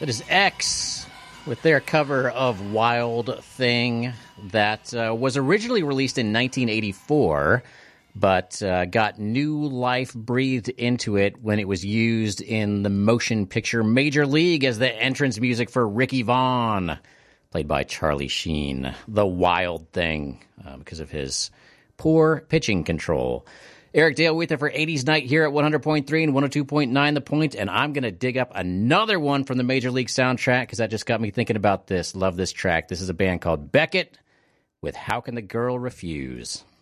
That is X with their cover of Wild Thing that was originally released in 1984, but got new life breathed into it when it was used in the motion picture Major League as the entrance music for Ricky Vaughn, played by Charlie Sheen. The Wild Thing, because of his poor pitching control. Eric Dale with it for 80s Night here at 100.3 and 102.9 The Point, and I'm going to dig up another one from the Major League soundtrack because that just got me thinking about this. Love this track. This is a band called Beckett with How Can the Girl Refuse?